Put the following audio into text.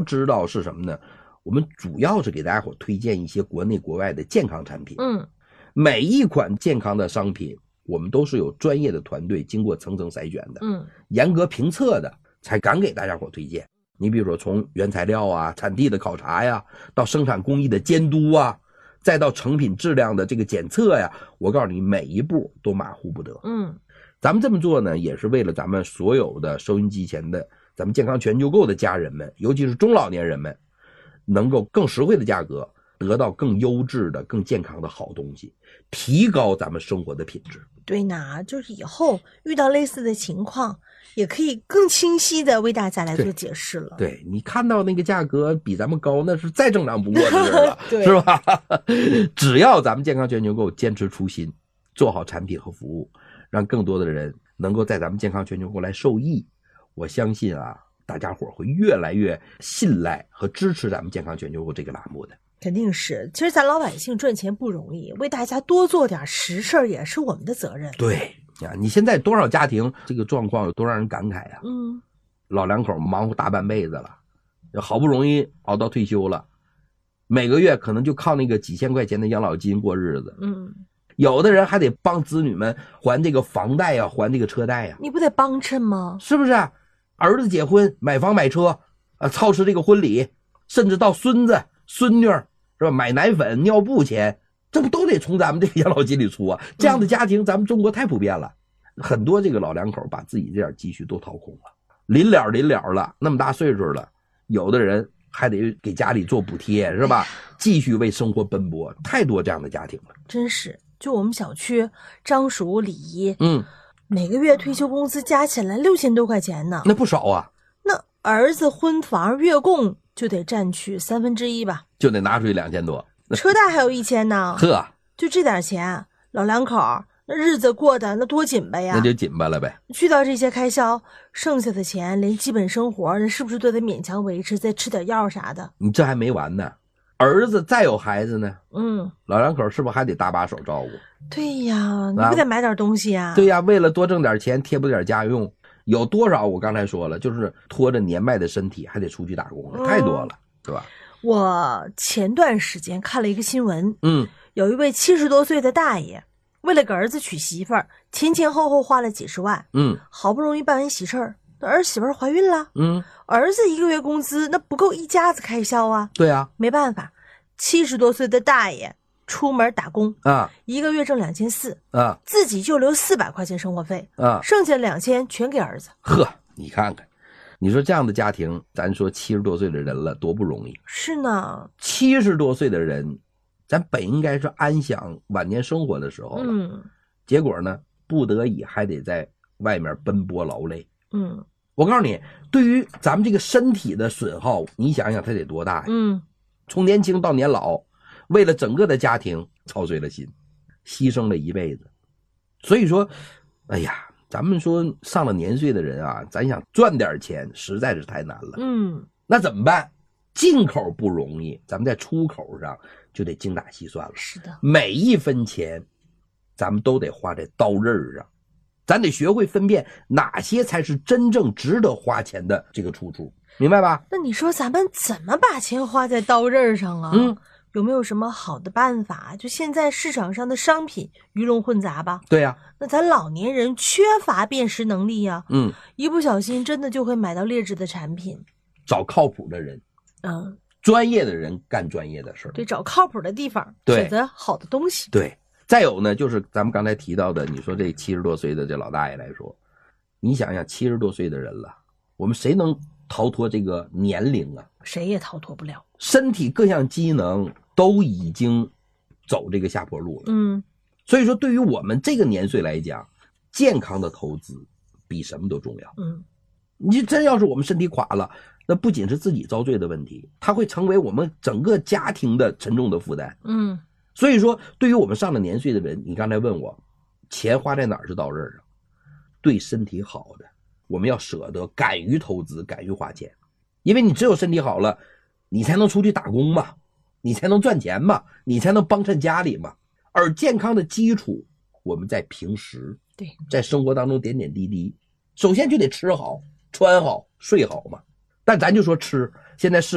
知道是什么呢？我们主要是给大家伙推荐一些国内国外的健康产品。每一款健康的商品我们都是有专业的团队经过层层筛选的，严格评测的，才敢给大家伙推荐。你比如说从原材料啊、产地的考察呀，到生产工艺的监督啊，再到成品质量的这个检测呀，我告诉你每一步都马虎不得。咱们这么做呢，也是为了咱们所有的收音机前的咱们健康全球购的家人们，尤其是中老年人们，能够更实惠的价格得到更优质的更健康的好东西，提高咱们生活的品质。 对呢，就是以后遇到类似的情况也可以更清晰的为大家来做解释了。 对，你看到那个价格比咱们高，那是再正常不过的事了是吧？只要咱们健康全球购坚持初心，做好产品和服务，让更多的人能够在咱们健康全球购来受益，我相信啊，大家伙会越来越信赖和支持咱们健康全球购这个栏目的。 肯定是，其实咱老百姓赚钱不容易，为大家多做点实事也是我们的责任。 对呀，你现在多少家庭这个状况有多让人感慨啊！老两口忙活大半辈子了，好不容易熬到退休了，每个月可能就靠那个几千块钱的养老金过日子。有的人还得帮子女们还这个房贷呀，还这个车贷呀。 你不得帮衬吗？ 是不是？儿子结婚买房买车操持这个婚礼，甚至到孙子孙女是吧，买奶粉尿布钱，这不都得从咱们这个养老金里出啊？这样的家庭咱们中国太普遍了，很多这个老两口把自己这点积蓄都掏空了，临了了，那么大岁数了，有的人还得给家里做补贴是吧，继续为生活奔波，太多这样的家庭了。 真是，就我们小区张叔李姨每个月退休工资加起来6000多块钱呢， 那不少啊。 那儿子婚房月供就得占去1/3吧，就得拿出去2000多， 车贷还有1000呢。 呵， 就这点钱，老两口那日子过得那多紧巴呀。 那就紧巴了呗。 去掉这些开销，剩下的钱连基本生活人是不是都得勉强维持，再吃点药啥的？ 你这还没完呢，儿子再有孩子呢，老两口是不是还得搭把手照顾？ 对呀，你不得买点东西啊？ 对呀，为了多挣点钱贴补点家用，有多少我刚才说了，就是拖着年迈的身体还得出去打工了，太多了，是吧？ 我前段时间看了一个新闻，有一位70多岁的大爷，为了给儿子娶媳妇儿，前后花了几十万，好不容易办完喜事儿，儿媳妇怀孕了，儿子1个月工资那不够一家子开销啊。 对啊， 没办法，70多岁的大爷出门打工啊 ，1个月挣2400 啊， 自己就留400块钱生活费啊，剩下的2000全给儿子。 呵，你看看，你说这样的家庭，咱说70多岁的人了，多不容易。 是呢 ，70多岁的人，咱本应该是安享晚年生活的时候了，结果呢，不得已还得在外面奔波劳累。我告诉你，对于咱们这个身体的损耗，你想想它得多大呀？从年轻到年老，为了整个的家庭操碎了心，牺牲了一辈子。所以说，哎呀，咱们说上了年岁的人啊，咱想赚点钱实在是太难了。那怎么办？进口不容易，咱们在出口上就得精打细算了。 是的， 每一分钱咱们都得花在刀刃上，咱得学会分辨哪些才是真正值得花钱的这个出处，明白吧？ 那你说咱们怎么把钱花在刀刃上啊？有没有什么好的办法？就现在市场上的商品鱼龙混杂吧。 对呀， 那咱老年人缺乏辨识能力呀，一不小心真的就会买到劣质的产品。 找靠谱的人，专业的人干专业的事儿。 对，找靠谱的地方，选择好的东西。 对，再有呢，就是咱们刚才提到的，你说这70多岁的这老大爷来说，你想想70多岁的人了，我们谁能逃脱这个年龄啊？ 谁也逃脱不了， 身体各项机能都已经走这个下坡路了。所以说对于我们这个年岁来讲，健康的投资比什么都重要。你真要是我们身体垮了，那不仅是自己遭罪的问题，它会成为我们整个家庭的沉重的负担。所以说对于我们上了年岁的人，你刚才问我钱花在哪儿是刀刃上，对身体好的我们要舍得，敢于投资，敢于花钱。因为你只有身体好了，你才能出去打工嘛，你才能赚钱嘛，你才能帮衬家里嘛。而健康的基础我们在平时， 对， 在生活当中点点滴滴，首先就得吃好穿好睡好嘛。但咱就说吃，现在